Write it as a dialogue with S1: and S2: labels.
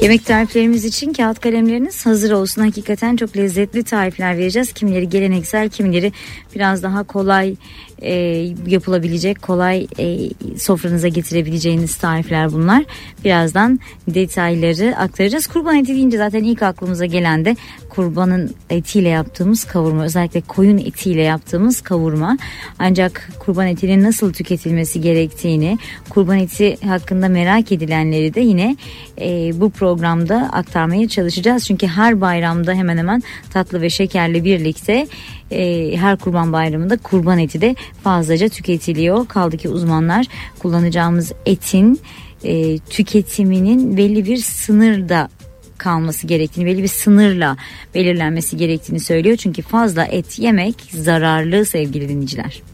S1: Yemek tariflerimiz için kağıt kalemleriniz hazır olsun. Hakikaten çok lezzetli tarifler vereceğiz. Kimileri geleneksel, kimileri biraz daha kolay yapılabilecek, kolay sofranıza getirebileceğiniz tarifler bunlar. Birazdan detayları aktaracağız. Kurban eti deyince zaten ilk aklımıza gelen de kurbanın etiyle yaptığımız kavurma. Özellikle koyun etiyle yaptığımız kavurma. Ancak kurban etinin nasıl tüketilmesi gerektiğini, kurban eti hakkında merak edilenleri de yine bu programda aktarmaya çalışacağız. Çünkü her bayramda hemen hemen tatlı ve şekerle birlikte her kurban bayramında kurban eti de fazlaca tüketiliyor. Kaldı ki uzmanlar kullanacağımız etin tüketiminin belli bir sınırda kalması gerektiğini, belli bir sınırla belirlenmesi gerektiğini söylüyor. Çünkü fazla et yemek zararlı sevgili dinleyiciler.